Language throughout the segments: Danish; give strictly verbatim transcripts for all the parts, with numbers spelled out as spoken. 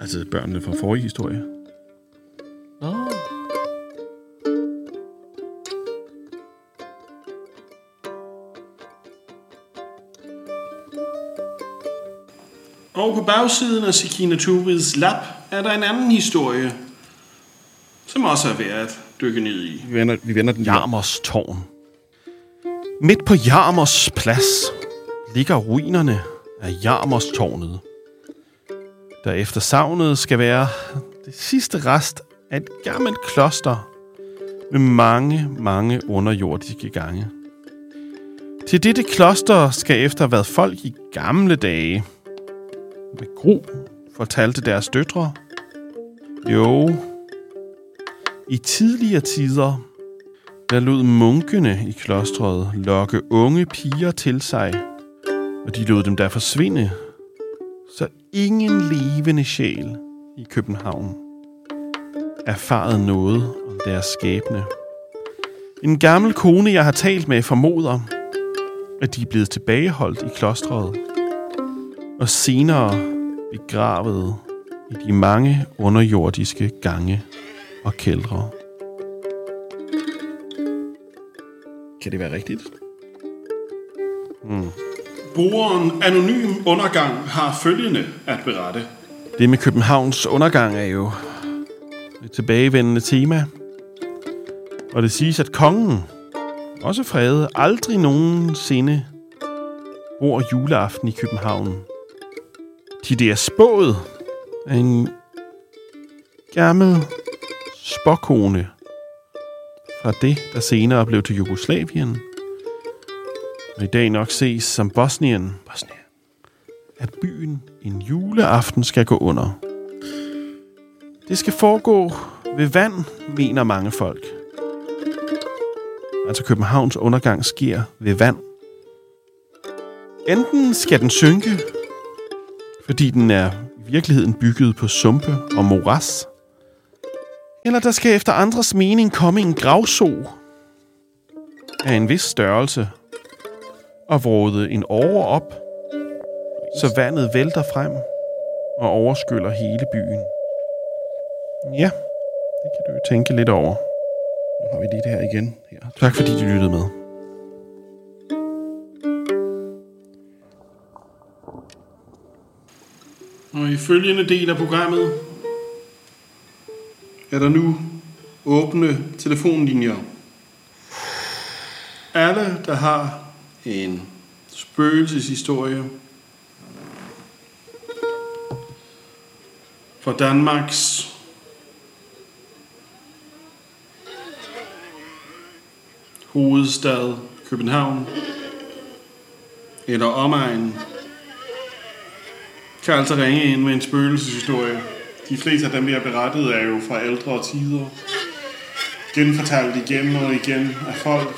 Altså børnene fra forrige historie. Nå. Og på bagsiden af Sekina Turids lap er der en anden historie, som også er værd at dykke ned i. Vi vender, vi vender den Jarmers tårn. Midt på Jarmers plads ligger ruinerne af Jarmers tårnet, der efter savnet skal være det sidste rest af et gammelt kloster med mange, mange underjordiske gange. Til dette kloster skal efter hvad folk i gamle dage med gru fortalte deres døtre. Jo, i tidligere tider, der lod munkene i klostret lokke unge piger til sig, og de lod dem der forsvinde, så ingen levende sjæl i København erfarede noget om deres skæbne. En gammel kone, jeg har talt med, formoder, at de er blevet tilbageholdt i klostret, og senere begravet i de mange underjordiske gange og kældre. Kan det være rigtigt? Hmm. Brugeren Anonym Undergang har følgende at berette. Det med Københavns undergang er jo et tilbagevendende tema. Og det siges, at kongen, også Frede, aldrig nogensinde bor juleaften i København. Til det er spået af en gammel spåkone fra det, der senere blev til Jugoslavien, og i dag nok ses som Bosnien, Bosnien, at byen en juleaften skal gå under. Det skal foregå ved vand, mener mange folk. Altså Københavns undergang sker ved vand. Enten skal den synke, fordi den er i virkeligheden bygget på sumpe og moras, eller der skal efter andres mening komme en gravso af en vis størrelse og vråde en åre op, så vandet vælter frem og overskyller hele byen. Ja, det kan du jo tænke lidt over. Nu har vi lige det her igen. Her. Tak fordi du lyttede med. Og i følgende del af programmet er der nu åbne telefonlinjer. Alle, der har en spøgelseshistorie fra Danmarks hovedstad København eller omegn, kan altså ringe ind med en spøgelseshistorie. De fleste af dem, vi har berettet, er jo fra ældre tider. Genfortalt igen og igen af folk.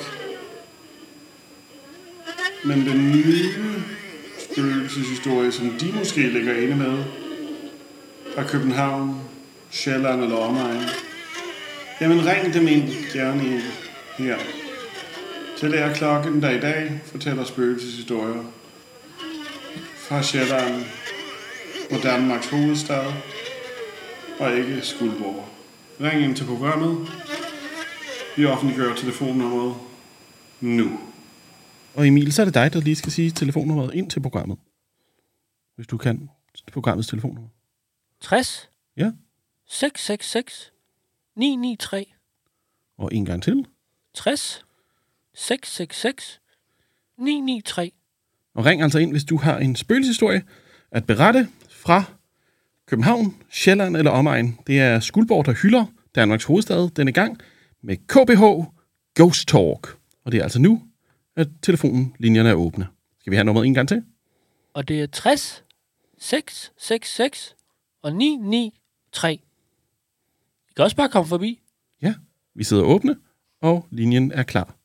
Men den nye spøgelseshistorie, som de måske ligger inde med, fra København, Sjælland eller omegn, jamen ring dem ind, gerne ind her. Til det er klokken, der i dag fortæller spøgelseshistorier fra Sjælland og Danmarks hovedstad, og ikke Skuldborg. Ring ind til programmet. Vi offentliggør telefonnummeret nu. Og Emil, så er det dig, der lige skal sige telefonnummeret ind til programmet. Hvis du kan programmets telefonnummer. tres Ja. seks seks seks ni ni tre. Og en gang til. tres seks seks seks ni ni tre. Og ring altså ind, hvis du har en spøgelseshistorie at berette fra København, Sjælland eller omegn. Det er Skuldborg, der hylder Danmarks hovedstad denne gang med K B H Ghost Talk. Og det er altså nu, at telefonlinjerne er åbne. Skal vi have nummeret en gang til? Og det er tres seks seks seks og ni ni tre. I kan også bare komme forbi. Ja, vi sidder åbne, og linjen er klar.